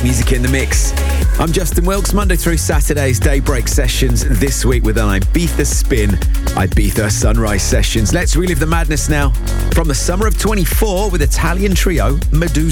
music in the mix. I'm Justin Wilkes, Monday through Saturday's Daybreak sessions, this week with an Ibiza spin, Ibiza Sunrise sessions. Let's relive the madness now. From the summer of 24 with Italian trio Medusa.